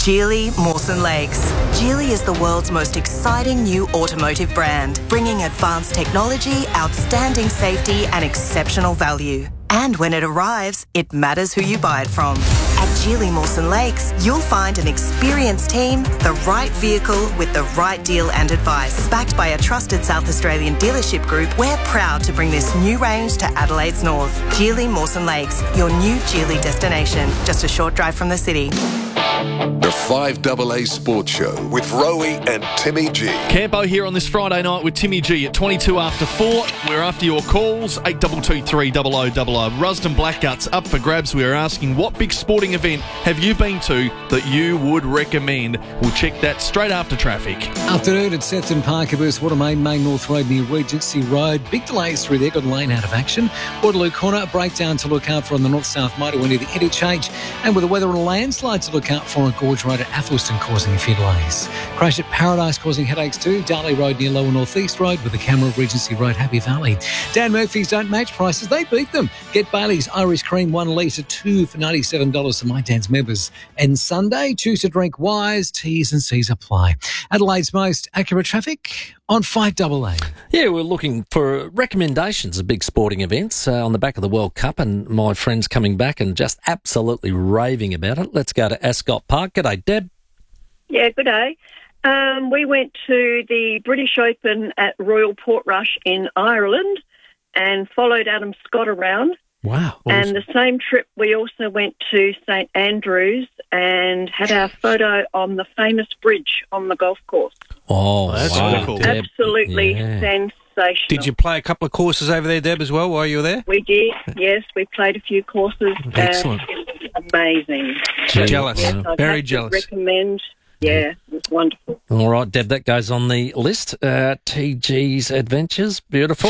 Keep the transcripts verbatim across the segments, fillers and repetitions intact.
Geely Mawson Lakes. Geely is the world's most exciting new automotive brand, bringing advanced technology, outstanding safety and exceptional value. And when it arrives, it matters who you buy it from. At Geely Mawson Lakes, you'll find an experienced team, the right vehicle with the right deal and advice. Backed by a trusted South Australian dealership group, we're proud to bring this new range to Adelaide's north. Geely Mawson Lakes, your new Geely destination, just a short drive from the city. The five A A Sports Show with Rowie and Timmy G. Campo here on this Friday night with Timmy G at twenty-two after four. We're after your calls, eight two two three zero zero zero zero. Rusden Blackguts up for grabs. We are asking, what big sporting event have you been to that you would recommend? We'll check that straight after traffic. Afternoon at Sefton Parkerhurst, Watermain, Main North Road near Regency Road. Big delays through there, got a lane out of action. Waterloo Corner, breakdown to look out for on the north-south motorway near the interchange. And with the weather and a landslide to look out for on Gorge Road at Athelston causing a few delays. Crash at Paradise causing headaches too. Darley Road near Lower North East Road with the camera of Regency Road, Happy Valley. Dan Murphy's don't match prices, they beat them. Get Bailey's Irish Cream one litre, two for ninety-seven dollars for My Dan's members. And Sunday, choose to drink wise, T's and C's apply. Adelaide's most accurate traffic on five A A. Yeah, we're looking for recommendations of big sporting events uh, on the back of the World Cup, and my friend's coming back and just absolutely raving about it. Let's go to Ascot Park. G'day, Deb. Yeah, good day. Um, we went to the British Open at Royal Portrush in Ireland and followed Adam Scott around. Wow. And the same trip, we also went to St Andrews and had our photo on the famous bridge on the golf course. Oh, that's wow. really cool. Deb. Absolutely Yeah. sensational. Did you play a couple of courses over there, Deb, as well, while you were there? We did, yes. We played a few courses. Excellent. Uh, it was amazing. Gee, Jealous. Yes, wow. I'd Very have to jealous. recommend. Yeah, it was wonderful. All right, Deb, that goes on the list. Uh, T G's Adventures, beautiful.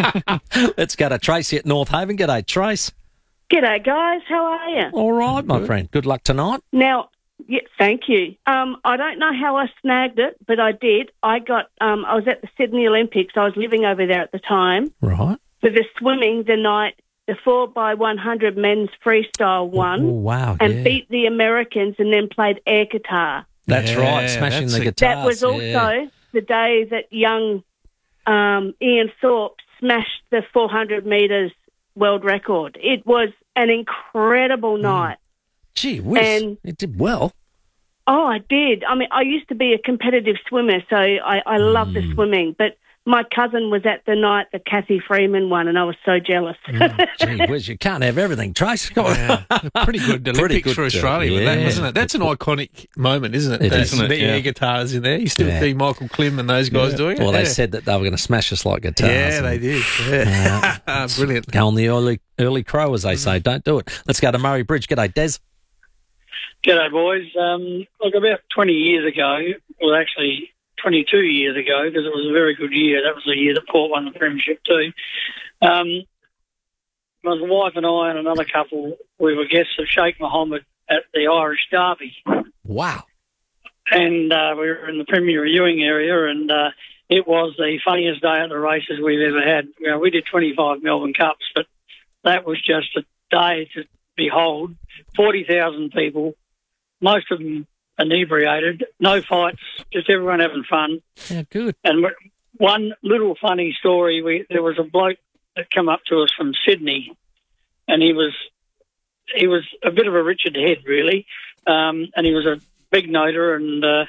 Let's go to Tracy at North Haven. G'day, Trace. G'day, guys. How are you? All right, my friend. Good luck tonight. Now, yeah, thank you. Um, I don't know how I snagged it, but I did. I got. Um, I was at the Sydney Olympics. I was living over there at the time. Right. For the swimming the night, the four by one hundred men's freestyle won. Oh, wow. And yeah. beat the Americans and then played air guitar. That's Yeah, right, smashing that's the a- guitars. That was also yeah. the day that young um, Ian Thorpe smashed the four hundred metres world record. It was an incredible night. Gee whiz, And- it did well. Oh, I did. I mean, I used to be a competitive swimmer, so I, I love Mm. the swimming. But my cousin was at the night that Kathy Freeman won, and I was so jealous. Mm, gee whiz, you can't have everything, Trace. Come on. Yeah, pretty good Olympics Pretty good, for Australia with that, yeah. wasn't it? That's an iconic moment, isn't it? It That's is, isn't it? the Yeah. air guitars in there. You still Yeah. see Michael Klim and those guys doing it. Well, yeah. they said that they were going to smash us like guitars. Yeah, and they did. Yeah. Brilliant. Go on the early early crow, as they say. Don't do it. Let's go to Murray Bridge. G'day, Des. G'day, boys. Um, look, about twenty years ago, well, actually twenty-two years ago, because it was a very good year. That was the year that Port won the premiership too. Um, my wife and I and another couple, we were guests of Sheikh Mohammed at the Irish Derby. Wow. And uh, we were in the premier viewing area, and uh, it was the funniest day at the races we've ever had. You know, we did twenty-five Melbourne Cups, but that was just a day to behold. forty thousand people, most of them inebriated, no fights, just everyone having fun. Yeah, good. And one little funny story, we, there was a bloke that came up to us from Sydney, and he was he was a bit of a Richard Head, really, um, and he was a big noter, and uh,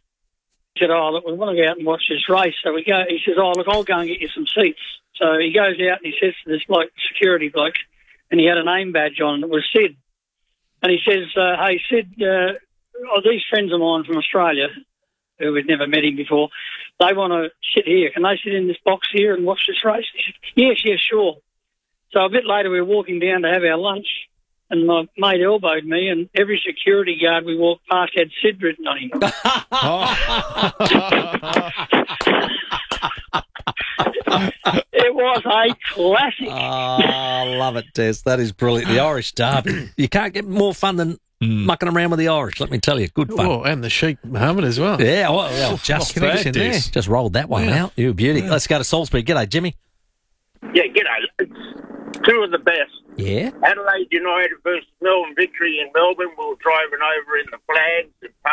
he said, oh, look, we want to go out and watch this race. So we go. He says, oh, look, I'll go and get you some seats. So he goes out and he says to this bloke, security bloke, and he had a name badge on, and it was Sid. And he says, uh, hey, Sid, uh, oh, these friends of mine from Australia, who had never met him before, they want to sit here. Can they sit in this box here and watch this race? He said, yes, yes, sure. So a bit later, we were walking down to have our lunch, and my mate elbowed me, and every security guard we walked past had Sid written on him. It was a classic. Oh, I love it, Des. That is brilliant. The Irish Derby. You can't get more fun than mucking around with the Irish, let me tell you. Good fun. Oh, and the Sheikh Mohammed as well. Yeah, well, well just, Oh, connects in there. just, just rolled that one Yeah. out. You beauty. Yeah. Let's go to Salisbury. G'day, Jimmy. Yeah, g'day. It's two of the best. Yeah? Adelaide United versus Melbourne Victory in Melbourne. We were driving over in the flags and